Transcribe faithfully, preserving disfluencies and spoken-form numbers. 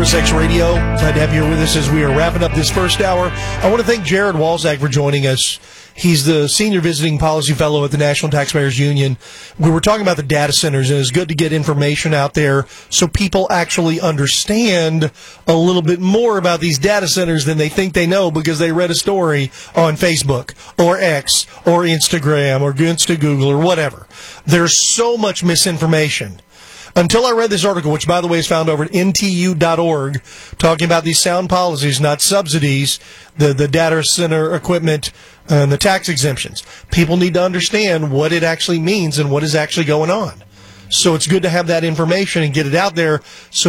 SiriusX Radio. Glad to have you here with us as we are wrapping up this first hour. I want to thank Jared Walczak for joining us. He's the Senior Visiting Policy Fellow at the National Taxpayers Union. We were talking about the data centers, and it's good to get information out there so people actually understand a little bit more about these data centers than they think they know because they read a story on Facebook or X or Instagram or Insta Google or whatever. There's so much misinformation. Until I read this article, which, by the way, is found over at N T U dot org, talking about these sound policies, not subsidies, the, the data center equipment, and the tax exemptions. People need to understand what it actually means and what is actually going on. So it's good to have that information and get it out there so